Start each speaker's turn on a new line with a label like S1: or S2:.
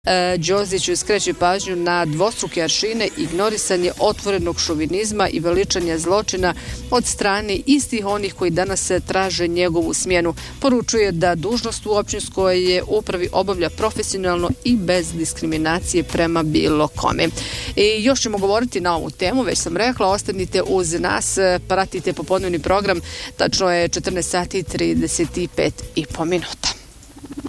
S1: Đorđević skreće pažnju na dvostruke aršine, ignorisanje otvorenog šovinizma i veličanje zločina od strane istih onih koji danas traže njegovu smjenu. Poručuje da dužnost u općinskoj upravi obavlja profesionalno i bez diskriminacije prema bilo kome. I još ćemo govoriti na ovu temu, već sam rekla, ostanite uz nas, pratite popodnevni program, tačno je 14 sati i 35,5 minuta.